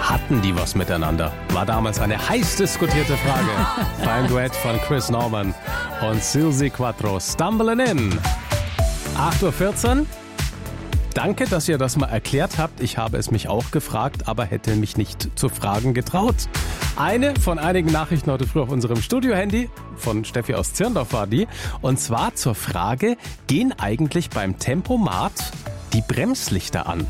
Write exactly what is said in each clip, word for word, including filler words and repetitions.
Hatten die was miteinander? War damals eine heiß diskutierte Frage beim Duett von Chris Norman und Suzi Quatro. Stumbling in. acht Uhr vierzehn. Danke, dass ihr das mal erklärt habt. Ich habe es mich auch gefragt, aber hätte mich nicht zu fragen getraut. Eine von einigen Nachrichten heute früh auf unserem Studio-Handy von Steffi aus Zirndorf war die. Und zwar zur Frage, gehen eigentlich beim Tempomat die Bremslichter an?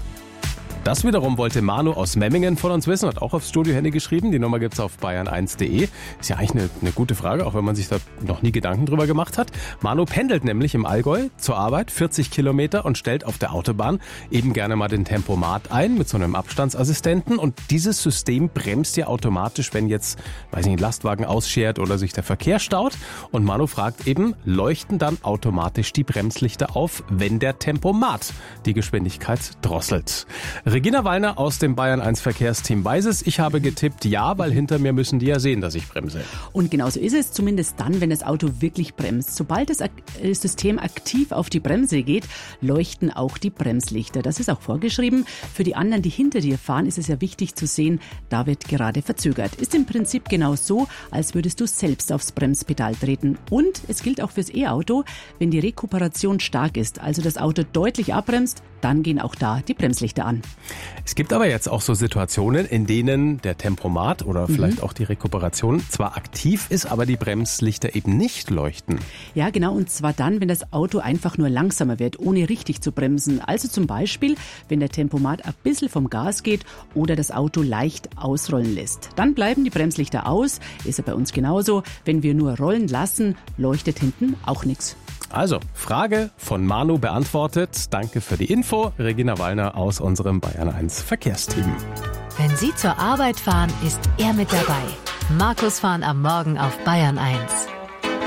Das wiederum wollte Manu aus Memmingen von uns wissen, hat auch aufs Studio-Handy geschrieben. Die Nummer gibt's auf bayern eins punkt de. Ist ja eigentlich eine, eine gute Frage, auch wenn man sich da noch nie Gedanken drüber gemacht hat. Manu pendelt nämlich im Allgäu zur Arbeit, vierzig Kilometer, und stellt auf der Autobahn eben gerne mal den Tempomat ein mit so einem Abstandsassistenten. Und dieses System bremst ja automatisch, wenn jetzt, weiß ich nicht, ein Lastwagen ausschert oder sich der Verkehr staut. Und Manu fragt eben, leuchten dann automatisch die Bremslichter auf, wenn der Tempomat die Geschwindigkeit drosselt? Regina Wallner aus dem Bayern eins Verkehrsteam weiß es. Ich habe getippt, ja, weil hinter mir müssen die ja sehen, dass ich bremse. Und genauso ist es, zumindest dann, wenn das Auto wirklich bremst. Sobald das System aktiv auf die Bremse geht, leuchten auch die Bremslichter. Das ist auch vorgeschrieben. Für die anderen, die hinter dir fahren, ist es ja wichtig zu sehen, da wird gerade verzögert. Ist im Prinzip genau so, als würdest du selbst aufs Bremspedal treten. Und es gilt auch fürs E-Auto, wenn die Rekuperation stark ist, also das Auto deutlich abbremst, dann gehen auch da die Bremslichter an. Es gibt aber jetzt auch so Situationen, in denen der Tempomat oder vielleicht mhm. auch die Rekuperation zwar aktiv ist, aber die Bremslichter eben nicht leuchten. Ja, genau, und zwar dann, wenn das Auto einfach nur langsamer wird, ohne richtig zu bremsen. Also zum Beispiel, wenn der Tempomat ein bisschen vom Gas geht oder das Auto leicht ausrollen lässt. Dann bleiben die Bremslichter aus, ist ja bei uns genauso. Wenn wir nur rollen lassen, leuchtet hinten auch nichts. Also, Frage von Manu beantwortet. Danke für die Info. Regina Wallner aus unserem Bayern eins Verkehrsteam. Wenn Sie zur Arbeit fahren, ist er mit dabei. Markus fahren am Morgen auf Bayern eins.